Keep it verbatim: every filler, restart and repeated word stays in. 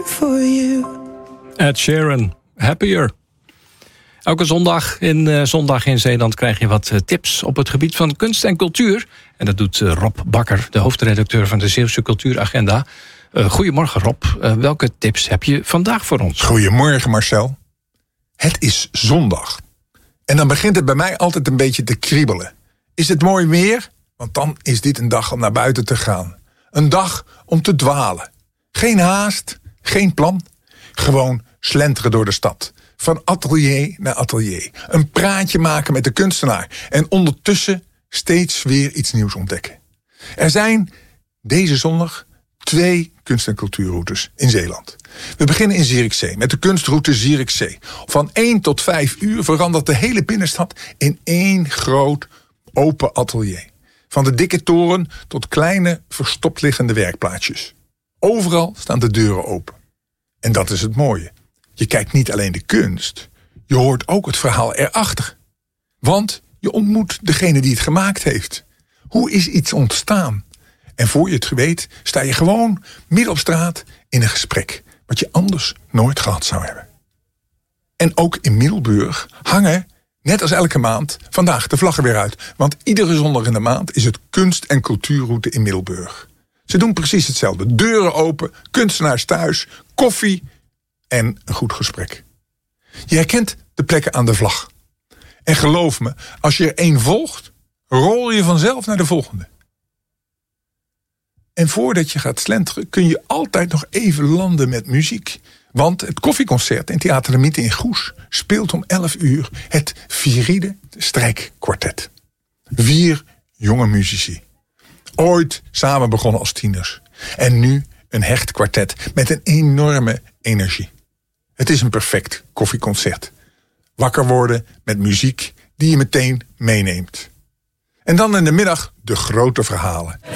for you. Ed Sheeran, Happier. Elke zondag in uh, Zondag in Zeeland krijg je wat uh, tips op het gebied van kunst en cultuur. En dat doet uh, Rob Bakker, de hoofdredacteur van de Zeeuwse Cultuuragenda. Uh, goedemorgen Rob, uh, welke tips heb je vandaag voor ons? Goedemorgen Marcel. Het is zondag. En dan begint het bij mij altijd een beetje te kriebelen. Is het mooi weer? Want dan is dit een dag om naar buiten te gaan. Een dag om te dwalen. Geen haast, geen plan. Gewoon slenteren door de stad. Van atelier naar atelier. Een praatje maken met de kunstenaar. En ondertussen steeds weer iets nieuws ontdekken. Er zijn deze zondag twee kunst- en cultuurroutes in Zeeland. We beginnen in Zierikzee met de kunstroute Zierikzee. Van één tot vijf uur verandert de hele binnenstad in één groot open atelier. Van de dikke toren tot kleine verstopt liggende werkplaatsjes. Overal staan de deuren open. En dat is het mooie. Je kijkt niet alleen de kunst, je hoort ook het verhaal erachter. Want je ontmoet degene die het gemaakt heeft. Hoe is iets ontstaan? En voor je het weet, sta je gewoon midden op straat in een gesprek, wat je anders nooit gehad zou hebben. En ook in Middelburg hangen, net als elke maand, vandaag de vlaggen weer uit. Want iedere zondag in de maand is het kunst- en cultuurroute in Middelburg. Ze doen precies hetzelfde. Deuren open, kunstenaars thuis, koffie en een goed gesprek. Je herkent de plekken aan de vlag. En geloof me, als je er één volgt, rol je vanzelf naar de volgende. En voordat je gaat slenteren kun je altijd nog even landen met muziek. Want het koffieconcert in Theater de Mitte in Goes speelt om elf uur het Viride Strijkkwartet. Vier jonge muzici. Ooit samen begonnen als tieners. En nu een hecht kwartet met een enorme energie. Het is een perfect koffieconcert. Wakker worden met muziek die je meteen meeneemt. En dan in de middag de grote verhalen.